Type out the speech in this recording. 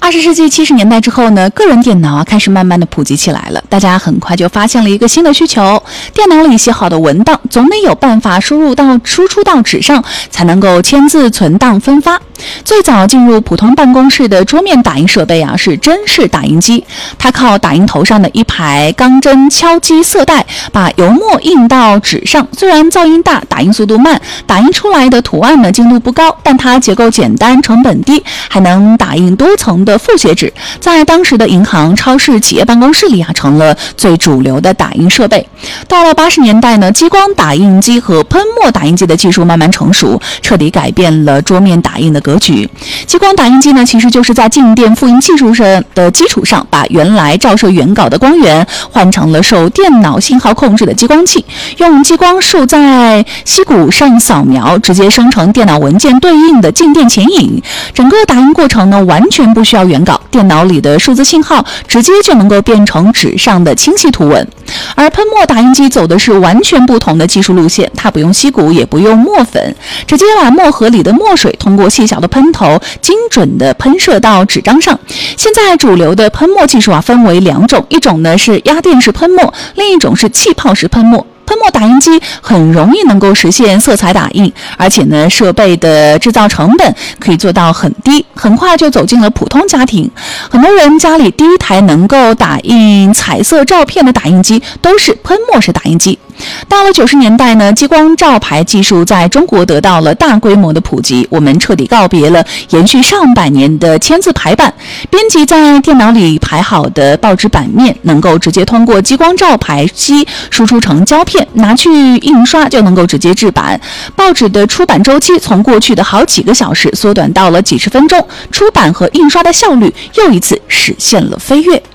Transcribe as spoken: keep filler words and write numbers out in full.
二十世纪七十年代之后呢，个人电脑啊开始慢慢的普及起来了。大家很快就发现了一个新的需求：电脑里写好的文档总得有办法输入到输出到纸上，才能够签字、存档、分发。最早进入普通办公室的桌面打印设备啊是针式打印机，它靠打印头上的一排钢针敲击色带，把油墨印到纸上。虽然噪音大，打印速度慢，打印出来的图案呢精度不高，但它结构简单，成本低，还能打印多层的复写纸，在当时的银行、超市、企业办公室里啊，成了最主流的打印设备。到了八十年代呢，激光打印机和喷墨打印机的技术慢慢成熟，彻底改变了桌面打印的格局。激光打印机呢，其实就是在静电复印技术上的基础上，把原来照射原稿的光源换成了受电脑信号控制的激光器，用激光束在锡鼓上扫描，直接生成电脑文件对应的静电前影。整个打印过程呢，完全不需要原稿，电脑里的数字信号直接就能够变成纸上的清晰图文。而喷墨打印机走的是完全不同的技术路线，它不用锡鼓，也不用墨粉，直接把墨盒里的墨水通过细小的喷头精准的喷射到纸张上。现在主流的喷墨技术啊分为两种，一种呢是压电式喷墨，另一种是气泡式喷墨。喷墨打印机很容易能够实现色彩打印，而且呢，设备的制造成本可以做到很低，很快就走进了普通家庭。很多人家里第一台能够打印彩色照片的打印机都是喷墨式打印机。到了九十年代呢，激光照排技术在中国得到了大规模的普及，我们彻底告别了延续上百年的签字排版。编辑在电脑里排好的报纸版面，能够直接通过激光照排机输出成胶片，拿去印刷就能够直接制版。报纸的出版周期从过去的好几个小时缩短到了几十分钟，出版和印刷的效率又一次实现了飞跃。